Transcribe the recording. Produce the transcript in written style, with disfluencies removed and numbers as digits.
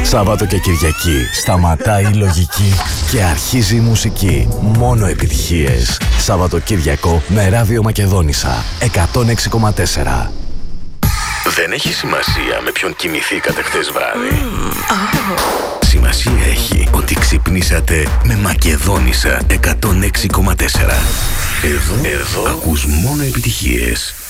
Σάββατο και Κυριακή σταματάει η λογική και αρχίζει η μουσική. Μόνο επιτυχίες. Σαββατοκύριακο με Ράδιο Μακεδόνισσα 106,4. Δεν έχει σημασία με ποιον κοιμηθήκατε χθες βράδυ. Σημασία έχει ότι ξυπνήσατε με Μακεδόνισσα 106,4. Εδώ ακούς μόνο επιτυχίες.